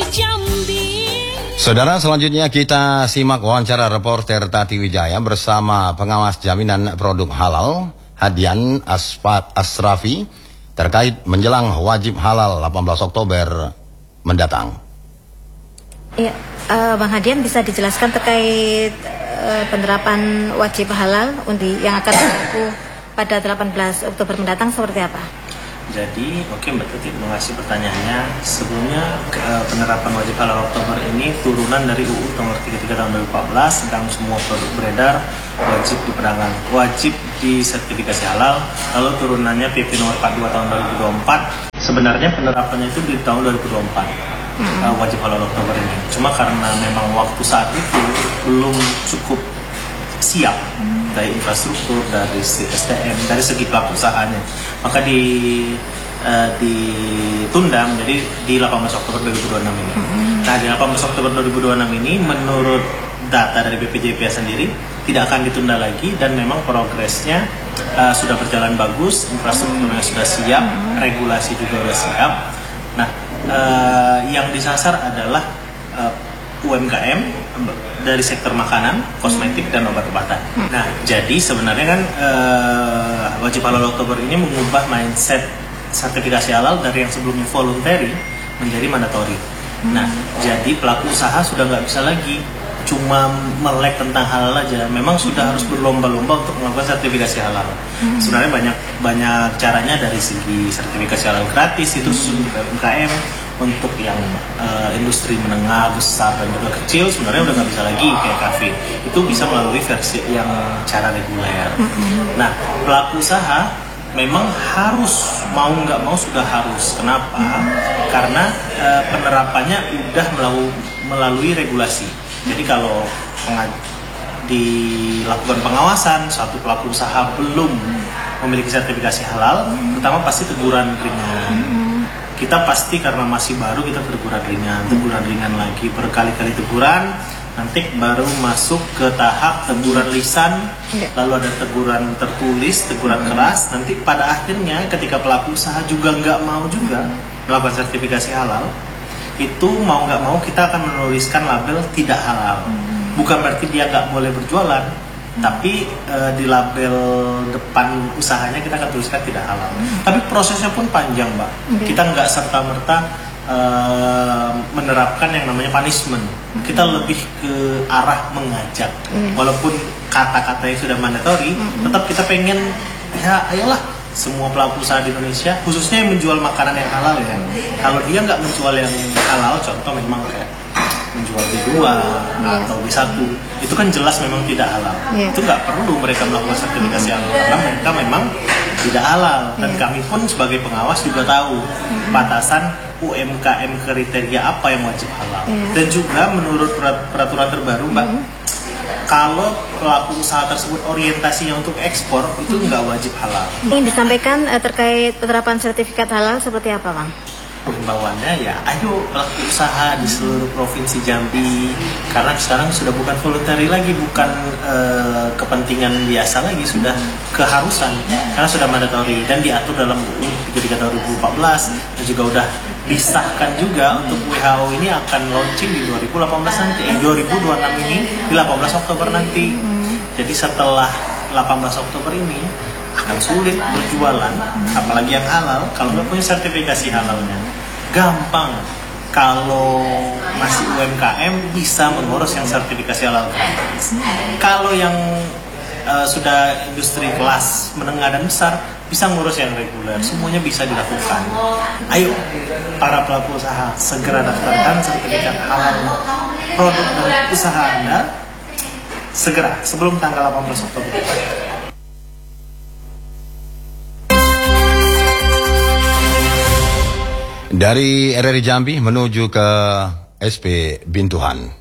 Saudara, selanjutnya kita simak wawancara reporter Tati Wijaya bersama pengawas jaminan produk halal Hadian Asrafi terkait menjelang wajib halal 18 Oktober mendatang. Ya, Bang Hadian bisa dijelaskan terkait penerapan wajib halal undi yang akan berlaku pada 18 Oktober mendatang seperti apa? Jadi, oke Mbak Tuti, terima kasih pertanyaannya. Sebelumnya, penerapan wajib halal Oktober ini turunan dari UU nomor 33 tahun 2014 tentang semua produk beredar wajib diperdagang, wajib disertifikasi halal. Lalu turunannya PP nomor 42 tahun 2024. Sebenarnya penerapannya itu di tahun 2024 wajib halal Oktober ini. Cuma karena memang waktu saat itu belum cukup siap dari infrastruktur, dari SDM, dari segi pelaku usahanya, maka ditunda menjadi di 18 Oktober 2026 ini. Nah, di 18 Oktober 2026 ini menurut data dari BPJPA sendiri tidak akan ditunda lagi dan memang progresnya sudah berjalan bagus, infrastrukturnya sudah siap, regulasi juga sudah siap. Nah, yang disasar adalah UMKM dari sektor makanan, kosmetik, dan obat-obatan. Nah, jadi sebenarnya kan wajib halal Oktober ini mengubah mindset sertifikasi halal dari yang sebelumnya voluntary menjadi mandatory. Nah, jadi pelaku usaha sudah nggak bisa lagi cuma melek tentang halal aja. Memang sudah harus berlomba-lomba untuk melakukan sertifikasi halal. Sebenarnya banyak caranya, dari segi sertifikasi halal gratis itu untuk UMKM. Untuk yang industri menengah, besar, dan juga kecil sebenarnya udah nggak bisa lagi kayak kafe. Itu bisa melalui versi yang cara reguler. Nah, pelaku usaha memang harus, mau nggak mau sudah harus. Kenapa? Karena penerapannya udah melalui regulasi. Jadi kalau dilakukan pengawasan, suatu pelaku usaha belum memiliki sertifikasi halal, pertama pasti teguran ringan. Kita pasti karena masih baru kita teguran ringan lagi, berkali-kali teguran, nanti baru masuk ke tahap teguran lisan, lalu ada teguran tertulis, teguran keras. Nanti pada akhirnya ketika pelaku usaha juga nggak mau juga melakukan sertifikasi halal, itu mau nggak mau kita akan menuliskan label tidak halal. Bukan berarti dia nggak boleh berjualan, tapi di label depan usahanya kita akan tuliskan tidak halal. Tapi prosesnya pun panjang, Mbak. Kita nggak serta-merta menerapkan yang namanya punishment. Kita lebih ke arah mengajak. Walaupun kata-katanya sudah mandatory, tetap kita pengen, ya ayolah semua pelaku usaha di Indonesia, khususnya yang menjual makanan yang halal ya. Kalau dia nggak menjual yang halal, contoh memang kayak menjual B2 atau B1, itu kan jelas memang tidak halal. Itu nggak perlu mereka melakukan sertifikasi halal karena mereka memang tidak halal. Dan kami pun sebagai pengawas juga tahu batasan UMKM kriteria apa yang wajib halal. Dan juga menurut peraturan terbaru, Mbak, kalau pelaku usaha tersebut orientasinya untuk ekspor, itu nggak wajib halal. Ingin disampaikan terkait penerapan sertifikat halal seperti apa, Bang? Himbauannya ya, ayo pelaku usaha di seluruh provinsi Jambi, karena sekarang sudah bukan voluntary lagi, bukan kepentingan biasa lagi, sudah keharusan karena sudah mandatory dan diatur dalam UU 33 tahun 2014 dan juga udah disahkan juga untuk WHO ini akan launching di 2018 nanti, 2026 ini di 18 Oktober nanti. Jadi setelah 18 Oktober ini akan sulit berjualan, apalagi yang halal kalau nggak punya sertifikasi halalnya. Gampang kalau masih UMKM bisa mengurus yang sertifikasi halal gratis. Kalau yang sudah industri kelas menengah dan besar bisa ngurus yang reguler, semuanya bisa dilakukan. Ayo para pelaku usaha segera daftarkan sertifikat halal produk dan usaha Anda segera sebelum tanggal 18 Oktober. Dari RRI Jambi menuju ke SP Bintuhan.